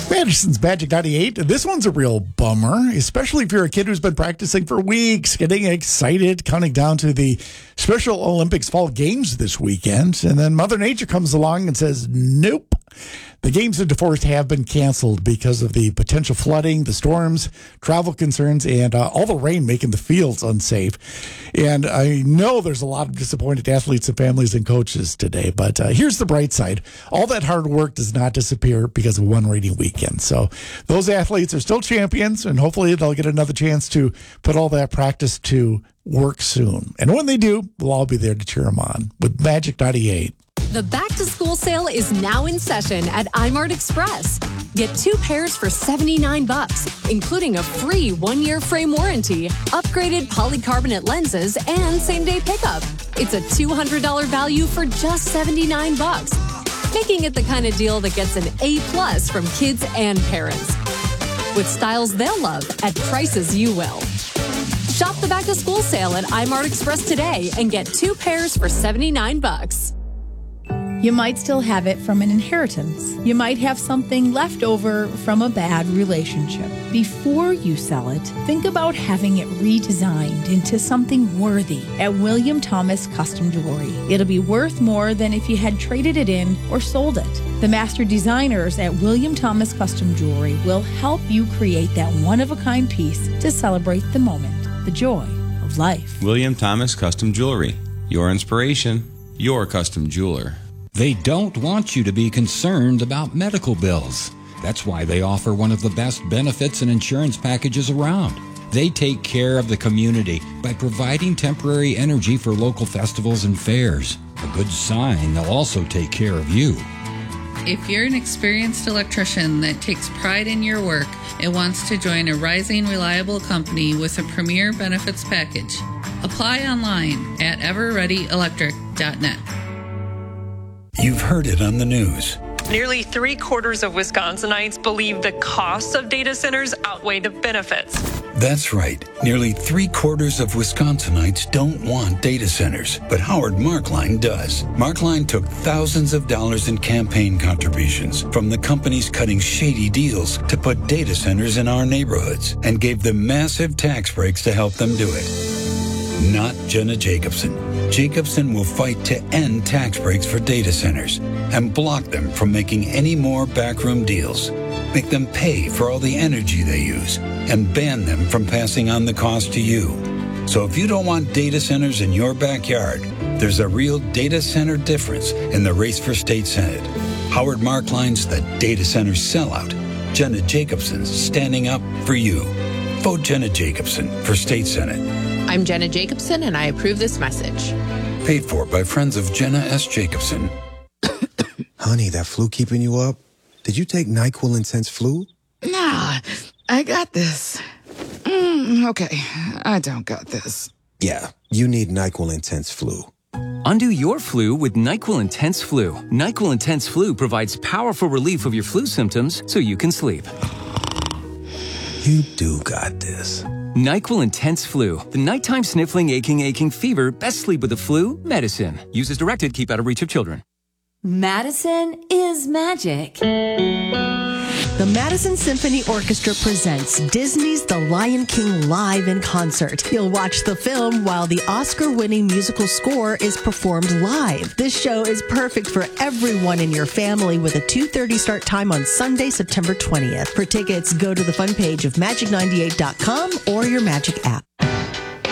Madison's Magic 98. This one's a real bummer, especially if you're a kid who's been practicing for weeks, getting excited, counting down to the Special Olympics Fall Games this weekend. And then Mother Nature comes along and says, nope. The games at DeForest have been canceled because of the potential flooding, the storms, travel concerns, and all the rain making the fields unsafe. And I know there's a lot of disappointed athletes and families and coaches today, but here's the bright side. All that hard work does not disappear because of one rainy weekend. So those athletes are still champions, and hopefully they'll get another chance to put all that practice to work soon. And when they do, we'll all be there to cheer them on with Magic 98. The back-to-school sale is now in session at iMart Express. Get 2 pairs for $79, including a free 1-year frame warranty, upgraded polycarbonate lenses, and same-day pickup. It's a $200 value for just $79, making it the kind of deal that gets an A+ from kids and parents. With styles they'll love at prices you will. Shop the back-to-school sale at iMart Express today and get 2 pairs for $79. You might still have it from an inheritance. You might have something left over from a bad relationship. Before you sell it, think about having it redesigned into something worthy at William Thomas Custom Jewelry. It'll be worth more than if you had traded it in or sold it. The master designers at William Thomas Custom Jewelry will help you create that one-of-a-kind piece to celebrate the moment, the joy of life. William Thomas Custom Jewelry. Your inspiration, your custom jeweler. They don't want you to be concerned about medical bills. That's why they offer one of the best benefits and insurance packages around. They take care of the community by providing temporary energy for local festivals and fairs. A good sign they'll also take care of you. If you're an experienced electrician that takes pride in your work and wants to join a rising, reliable company with a premier benefits package, apply online at everreadyelectric.net. You've heard it on the news. Nearly 3/4 of Wisconsinites believe the costs of data centers outweigh the benefits. That's right. Nearly 3/4 of Wisconsinites don't want data centers, but Howard Markline does. Markline took thousands of dollars in campaign contributions from the companies cutting shady deals to put data centers in our neighborhoods and gave them massive tax breaks to help them do it. Not Jenna Jacobson. Jacobson will fight to end tax breaks for data centers and block them from making any more backroom deals, make them pay for all the energy they use, and ban them from passing on the cost to you. So if you don't want data centers in your backyard, there's a real data center difference in the race for state senate. Howard Markline's the data center sellout. Jenna Jacobson's standing up for you. Vote Jenna Jacobson for state senate. I'm Jenna Jacobson, and I approve this message. Paid for by friends of Jenna S. Jacobson. Honey, that flu keeping you up? Did you take NyQuil Intense Flu? Nah, I got this. Okay, I don't got this. Yeah, you need NyQuil Intense Flu. Undo your flu with NyQuil Intense Flu. NyQuil Intense Flu provides powerful relief of your flu symptoms so you can sleep. You do got this. NyQuil Intense Flu. The nighttime sniffling, aching fever. Best sleep with the flu medicine. Use as directed. Keep out of reach of children. Madison is magic. The Madison Symphony Orchestra presents Disney's The Lion King live in concert. You'll watch the film while the Oscar-winning musical score is performed live. This show is perfect for everyone in your family with a 2:30 start time on Sunday, September 20th. For tickets, go to the fun page of magic98.com or your Magic app.